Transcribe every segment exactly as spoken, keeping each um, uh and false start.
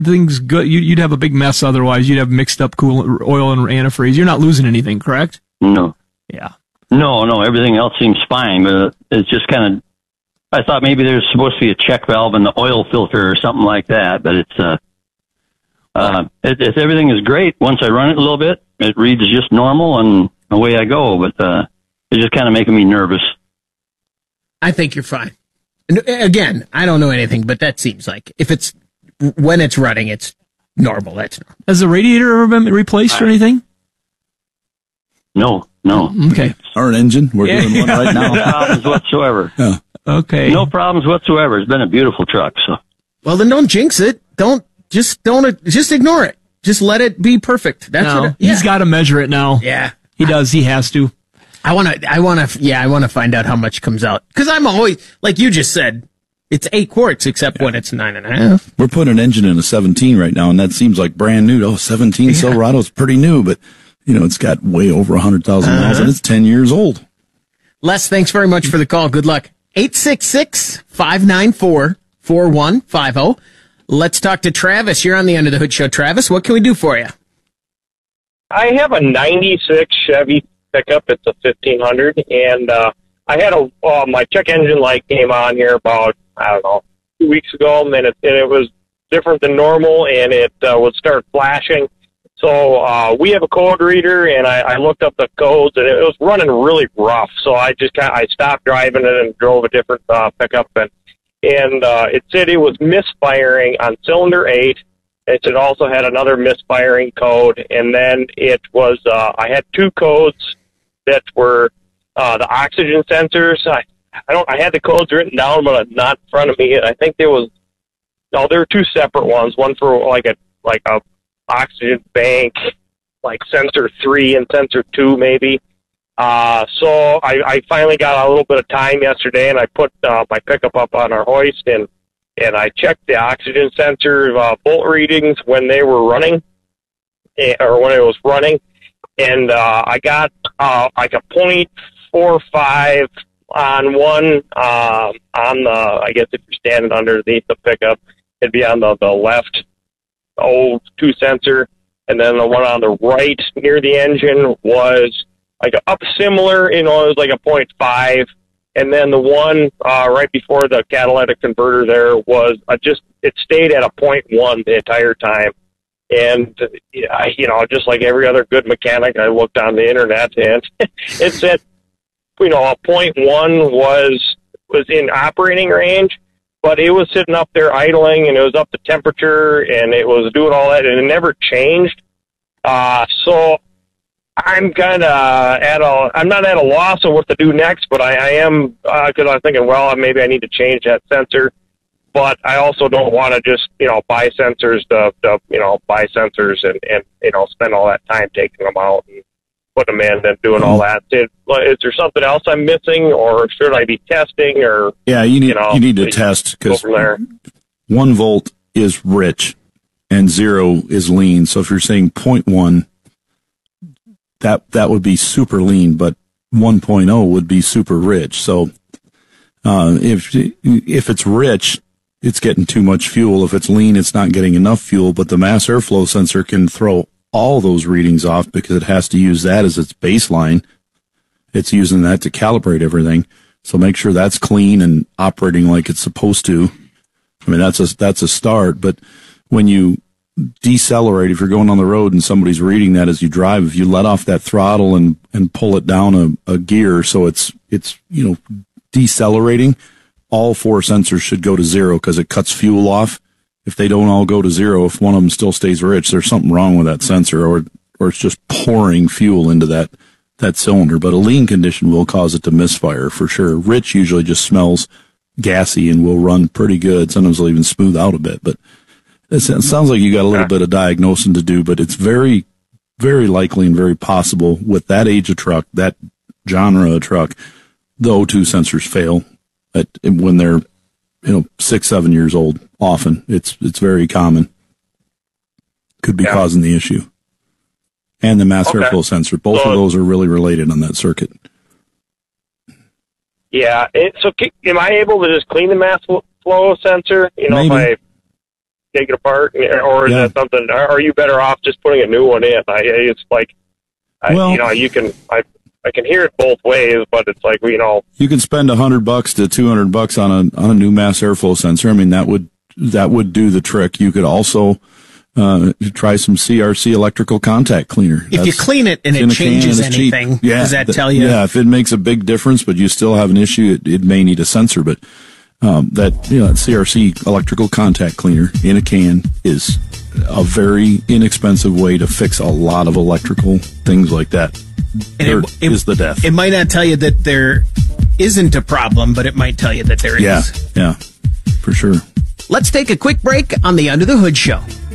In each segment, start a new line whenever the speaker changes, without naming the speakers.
things good. You, you'd have a big mess otherwise. You'd have mixed up coolant, oil and antifreeze. You're not losing anything, correct?
No.
Yeah.
No, no, everything else seems fine, but it's just kind of, I thought maybe there's supposed to be a check valve in the oil filter or something like that, but it's, uh, uh, it, it, everything is great. Once I run it a little bit, it reads just normal and away I go, but, uh, it's just kind of making me nervous.
I think you're fine. And again, I don't know anything, but that seems like if it's, when it's running, it's normal. That's normal.
Has the radiator ever been replaced or anything?
No, no.
Okay.
Or an engine. We're
Yeah.
doing one right now.
No problems whatsoever.
Yeah.
Okay.
No problems whatsoever. It's been a beautiful truck, so.
Well, then don't jinx it. Don't, just don't, just ignore it. Just let it be perfect. That's
No,
what it, yeah.
he's got to measure it now.
Yeah.
He does. He has to.
I want to, I want to, yeah, I want to find out how much comes out. Cause I'm always, like you just said, it's eight quarts except yeah. when it's nine and a half.
We're putting an engine in a seventeen right now, and that seems like brand new. Oh, seventeen yeah. Silverado's pretty new, but, you know, it's got way over one hundred thousand uh-huh. miles, and it's ten years old.
Les, thanks very much for the call. Good luck. eight six six, five nine four, four one five zero. Let's talk to Travis. You're on the Under the Hood Show. Travis, what can we do for you?
I have a ninety-six Chevy pickup. It's a fifteen hundred, and uh, I had a uh, my check engine light came on here about, I don't know, two weeks ago, and it, and it was different than normal, and it uh, would start flashing. So uh, we have a code reader, and I, I looked up the codes, and it was running really rough. So I just kind of, I stopped driving it and drove a different uh, pickup, and and uh, it said it was misfiring on cylinder eight. It had also had another misfiring code, and then it was uh, I had two codes that were uh, the oxygen sensors. I, I don't. I had the codes written down, but not in front of me. I think there was no. There were two separate ones. One for like a like a oxygen bank, like sensor three and sensor two, maybe. Uh, so I, I finally got a little bit of time yesterday, and I put uh, my pickup up on our hoist, and and I checked the oxygen sensor uh, volt readings when they were running, or when it was running, and uh, I got uh, like a point four five on one um, on the. I guess if you're standing underneath the pickup, it'd be on the the left O two sensor, and then the one on the right near the engine was like a, up similar, you know, it was like a point five. And then the one uh, right before the catalytic converter there was uh, just, it stayed at a point one the entire time. And, uh, you know, just like every other good mechanic, I looked on the internet, and it said, you know, a point one was was in operating range, but it was sitting up there idling, and it was up to temperature, and it was doing all that, and it never changed. Uh, so I'm kind of at a, I'm not at a loss of what to do next, but I, I am, because uh, I'm thinking, well, maybe I need to change that sensor, but I also don't want to just, you know, buy sensors to, to, you know, buy sensors and, and, you know, spend all that time taking them out and putting them in and doing all that. Is, is there something else I'm missing, or should I be testing, or?
Yeah, you need,
you know,
you need to test, because one volt is rich and zero is lean. So if you're saying point one, that that would be super lean, but one point oh would be super rich. So uh, if if it's rich, it's getting too much fuel. If it's lean, it's not getting enough fuel. But the mass airflow sensor can throw all those readings off because it has to use that as its baseline. It's using that to calibrate everything. So make sure that's clean and operating like it's supposed to. I mean, that's a that's a start. But when you decelerate, if you're going on the road and somebody's reading that as you drive, if you let off that throttle and, and pull it down a, a gear so it's, it's, you know, decelerating, all four sensors should go to zero because it cuts fuel off. If they don't all go to zero, if one of them still stays rich, there's something wrong with that sensor, or, or it's just pouring fuel into that, that cylinder. But a lean condition will cause it to misfire for sure. Rich usually just smells gassy and will run pretty good. Sometimes it'll even smooth out a bit, but it sounds like you got a little bit of diagnosing to do, but it's very, very likely and very possible with that age of truck, that genre of truck, the O two sensors fail at, when they're, you know, six, seven years old. Often it's, it's very common. Could be yeah. causing the issue. And the mass okay. airflow sensor. Both so, of those are really related on that circuit.
Yeah. It, so am I able to just clean the mass flow sensor? You know,
Maybe.
if I, take it apart, or is
Yeah.
that something? Are you better off just putting a new one in? I, it's like, I,
Well-
you know, you can I I can hear it both ways, but it's like, you know,
You can spend a hundred bucks to two hundred bucks on a on a new mass airflow sensor. I mean, that would that would do the trick. You could also uh, try some C R C electrical contact cleaner.
If you
That's-
clean it and
it's in
it
a can
changes
and it's cheap.
anything,
Yeah,
does that
th-
tell you?
Yeah, if it makes a big difference, but you still have an issue, it, it may need a sensor. But um, that you know, that C R C electrical contact cleaner in a can is a very inexpensive way to fix a lot of electrical things like that.
And
Dirt
it, it,
is the death.
It might not tell you that there isn't a problem, but it might tell you that there is.
yeah, yeah, for sure.
Let's take a quick break on the Under the Hood Show.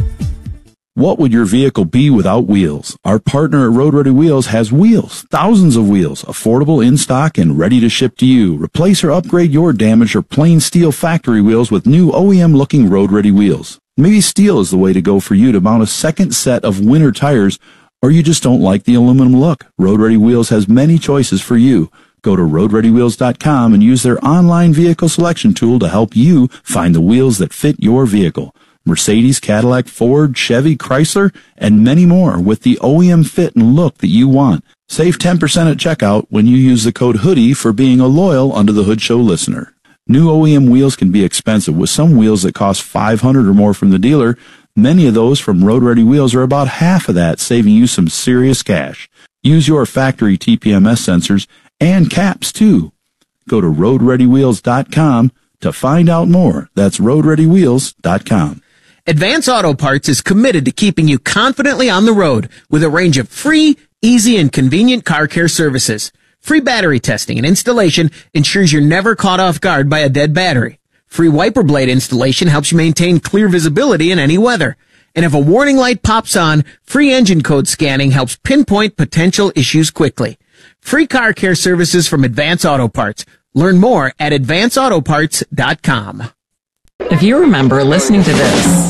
What would your vehicle be without wheels? Our partner at Road Ready Wheels has wheels, thousands of wheels, affordable in stock and ready to ship to you. Replace or upgrade your damaged or plain steel factory wheels with new O E M looking Road Ready wheels. Maybe steel is the way to go for you to mount a second set of winter tires, or you just don't like the aluminum look. Road Ready Wheels has many choices for you. Go to road ready wheels dot com and use their online vehicle selection tool to help you find the wheels that fit your vehicle. Mercedes, Cadillac, Ford, Chevy, Chrysler, and many more with the O E M fit and look that you want. Save ten percent at checkout when you use the code HOODIE for being a loyal Under the Hood Show listener. New O E M wheels can be expensive, with some wheels that cost five hundred dollars or more from the dealer. Many of those from Road Ready Wheels are about half of that, saving you some serious cash. Use your factory T P M S sensors and caps too. Go to road ready wheels dot com to find out more. That's road ready wheels dot com.
Advance Auto Parts is committed to keeping you confidently on the road with a range of free, easy, and convenient car care services. Free battery testing and installation ensures you're never caught off guard by a dead battery. Free wiper blade installation helps you maintain clear visibility in any weather. And if a warning light pops on, free engine code scanning helps pinpoint potential issues quickly. Free car care services from Advance Auto Parts. Learn more at advance auto parts dot com.
If you remember listening to this,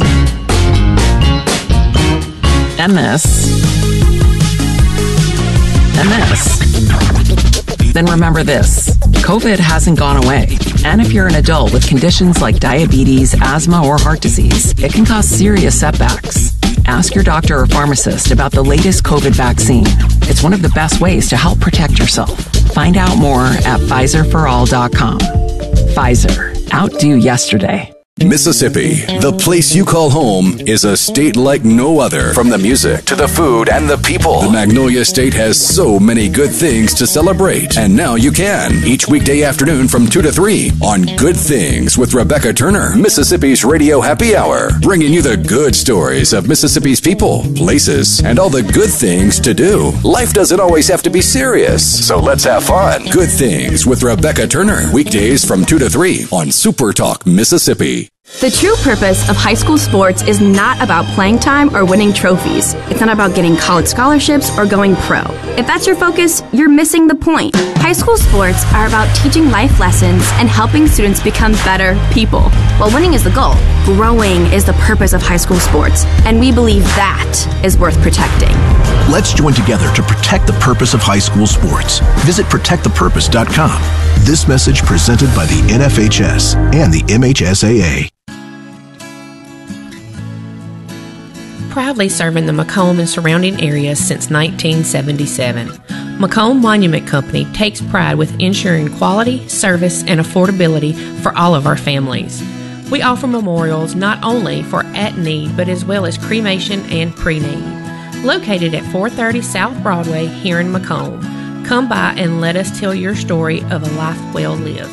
and this, and this, then remember this. COVID hasn't gone away. And if you're an adult with conditions like diabetes, asthma, or heart disease, it can cause serious setbacks. Ask your doctor or pharmacist about the latest COVID vaccine. It's one of the best ways to help protect yourself. Find out more at Pfizer for all dot com. Pfizer. Outdo yesterday.
Mississippi, the place you call home, is a state like no other. From the music to the food and the people, the Magnolia State has so many good things to celebrate. And now you can, each weekday afternoon from two to three on Good Things with Rebecca Turner, Mississippi's Radio Happy Hour, bringing you the good stories of Mississippi's people, places, and all the good things to do. Life doesn't always have to be serious, so let's have fun. Good Things with Rebecca Turner, weekdays from two to three on Super Talk Mississippi.
The true purpose of high school sports is not about playing time or winning trophies. It's not about getting college scholarships or going pro. If that's your focus, you're missing the point. High school sports are about teaching life lessons and helping students become better people. While winning is the goal, growing is the purpose of high school sports, and we believe that is worth protecting.
Let's join together to protect the purpose of high school sports. Visit protect the purpose dot com. This message presented by the N F H S and the M H S A A.
Proudly serving the Macomb and surrounding areas since nineteen seventy-seven. Macomb Monument Company takes pride with ensuring quality, service, and affordability for all of our families. We offer memorials not only for at-need, but as well as cremation and pre-need. Located at four thirty South Broadway here in Macomb. Come by and let us tell your story of a life well lived.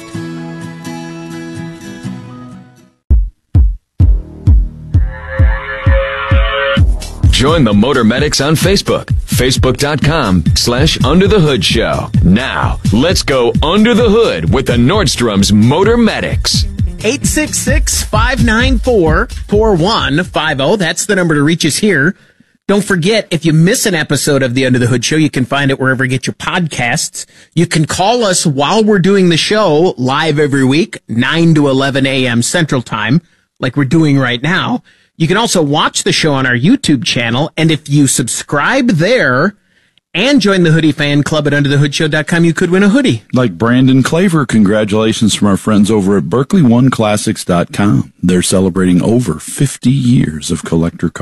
Join the Motor Medics on Facebook, facebook.com slash Under the Hood Show. Now, let's go under the hood with the Nordstrom's Motor Medics.
eight six six, five nine four, four one five zero. That's the number to reach us here. Don't forget, if you miss an episode of the Under the Hood Show, you can find it wherever you get your podcasts. You can call us while we're doing the show live every week, nine to eleven a.m. Central Time, like we're doing right now. You can also watch the show on our YouTube channel, and if you subscribe there and join the Hoodie Fan Club at under the hood show dot com, you could win a hoodie.
Like Brandon Claver, congratulations from our friends over at Berkeley One Classics dot com. They're celebrating over fifty years of collector